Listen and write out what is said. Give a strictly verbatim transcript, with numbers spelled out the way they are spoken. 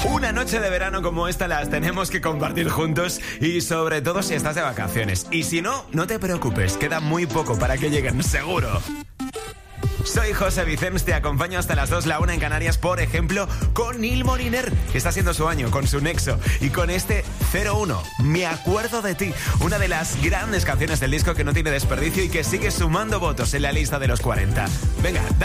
Una noche de verano como esta las tenemos que compartir juntos y sobre todo si estás de vacaciones. Y si no, no te preocupes, queda muy poco para que lleguen, seguro. Soy José Vicens, te acompaño hasta las dos, la una en Canarias, por ejemplo, con Neil Moliner, que está haciendo su año con su Nexo, y con este cero uno, Me acuerdo de ti, una de las grandes canciones del disco que no tiene desperdicio y que sigue sumando votos en la lista de los cuarenta. Venga,